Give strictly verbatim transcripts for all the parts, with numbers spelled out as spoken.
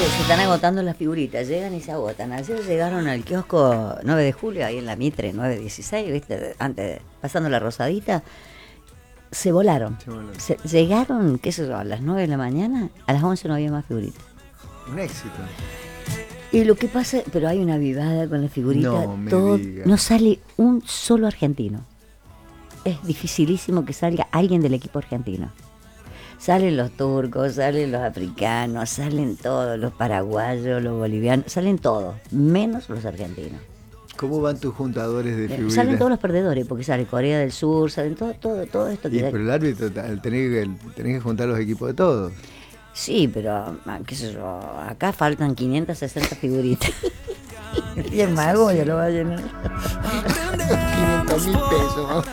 se están agotando las figuritas, llegan y se agotan. Ayer llegaron al kiosco nueve de julio, ahí en la Mitre, nueve dieciséis, ¿viste? Antes, pasando la Rosadita, se volaron. Se volaron. Se, llegaron, qué sé yo, a las nueve de la mañana, a las once no había más figuritas. Un éxito. Y lo que pasa, pero hay una vivada con la figurita, No me todo, digas. no sale un solo argentino. Es dificilísimo que salga alguien del equipo argentino. Salen los turcos, salen los africanos, salen todos, los paraguayos, los bolivianos, salen todos, menos los argentinos. ¿Cómo van tus juntadores de Eh, figuritas? Salen todos los perdedores, porque sale Corea del Sur, salen todo, todo, todo esto que Y, da- pero el árbitro, al tener que, tenés que juntar los equipos de todos. Sí, pero ah, qué sé yo, acá faltan quinientas sesenta figuritas. Y el mago ya lo va a llenar. quinientos mil pesos.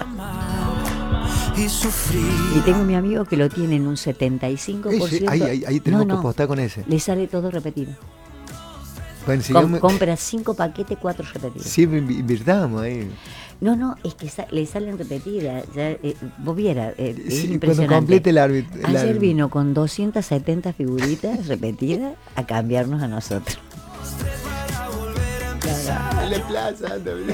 Y tengo mi amigo que lo tiene en un setenta y cinco por ciento. Ese, ahí, ahí, ahí tenemos No, no, que apostar con ese. le sale todo repetido. Bueno, Com- sigamos, compra cinco paquetes, cuatro repetidos. siempre invi- invirtamos ahí. No, no, es que sa- le salen repetidas. Ya, eh, vos vieras, eh, es Sí, impresionante. cuando complete el árbitro. el Ayer árbitro. vino con doscientas setenta figuritas repetidas a cambiarnos a nosotros. Dale plaza, anda, mira.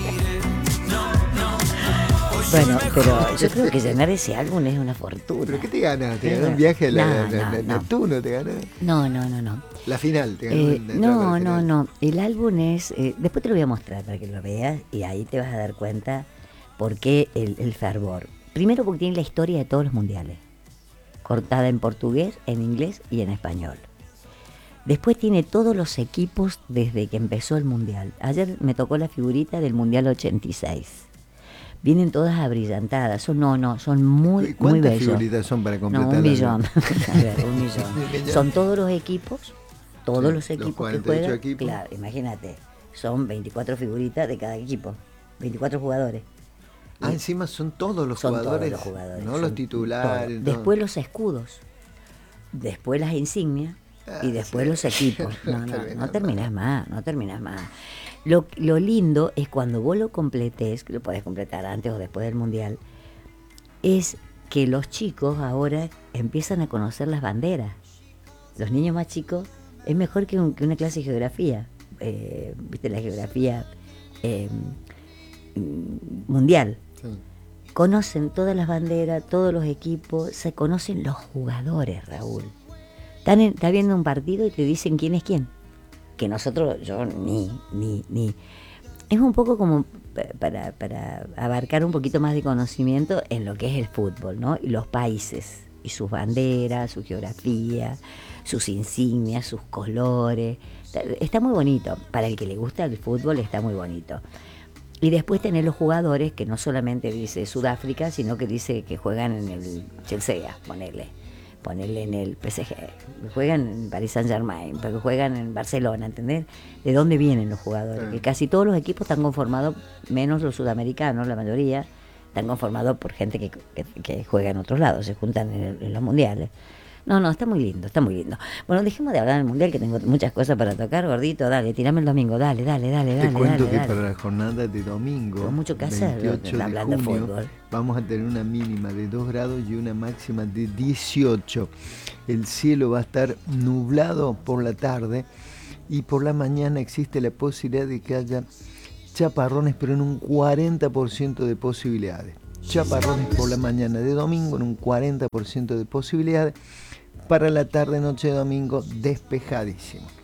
Bueno, pero yo creo que llenar ese álbum es una fortuna. ¿Pero qué te ganas? ¿Te Es ganas un verdad. viaje a la, No, la- no, la- no. Neptuno? ¿Te ganas? No, no, no, no. La final, te ganas. Eh, una entrada no, para la no, final. no. El álbum es. Eh, después te lo voy a mostrar para que lo veas y ahí te vas a dar cuenta por qué el, el fervor. Primero, porque tiene la historia de todos los mundiales, cortada en portugués, en inglés y en español. Después tiene todos los equipos desde que empezó el mundial. Ayer me tocó la figurita del mundial ochenta y seis. Vienen todas abrillantadas. Son, no, no, son muy, muy ¿Cuántas bellos. figuritas son para No, completar un la- millón. A ver, un millón. Son todos los equipos, todos Sí, los los equipos que cuarenta y ocho juegan. equipos. Claro, imagínate, son veinticuatro figuritas de cada equipo, veinticuatro jugadores. Ah, Y encima son todos los son jugadores. todos los jugadores. No son los titulares. todos. no. Después los escudos, después las insignias Ah, y después sí. los equipos. No, no, terminás no terminas más, no terminas más. Lo, lo lindo es cuando vos lo completés, que lo podés completar antes o después del mundial, es que los chicos ahora empiezan a conocer las banderas. Los niños más chicos es mejor que, un- que una clase de geografía. Eh, ¿Viste la geografía eh, mm, mundial? Sí. Conocen todas las banderas, todos los equipos, se conocen los jugadores, Raúl. Están en- está viendo un partido y te dicen quién es quién. Que nosotros, yo ni, ni, ni. Es un poco como pa- para, para abarcar un poquito más de conocimiento en lo que es el fútbol, ¿no? Y los países, y sus banderas, su geografía, sus insignias, sus colores. Está, está muy bonito. Para el que le gusta el fútbol está muy bonito. Y después tener los jugadores que no solamente dice Sudáfrica, sino que dice que juegan en el Chelsea, ponerle, ponerle en el P S G, que juegan en Paris Saint Germain, que juegan en Barcelona, ¿entendés? ¿De dónde vienen los jugadores? Claro. Que casi todos los equipos están conformados, menos los sudamericanos, la mayoría, están conformados por gente que, que, que juega en otros lados, se juntan en, el- en los mundiales. No, no, está muy lindo, está muy lindo. Bueno, dejemos de hablar del mundial, que tengo muchas cosas para tocar, gordito, dale, tirame el domingo, dale, dale, dale, Te dale, cuento dale, que dale. para la jornada de domingo, Tengo mucho que hacer, veintiocho de hablando de junio, fútbol. vamos a tener una mínima de dos grados y una máxima de dieciocho. El cielo va a estar nublado por la tarde y por la mañana existe la posibilidad de que haya chaparrones, pero en un cuarenta por ciento de posibilidades. Chaparrones por la mañana de domingo en un cuarenta por ciento de posibilidades. Para la tarde, noche de domingo, despejadísimo.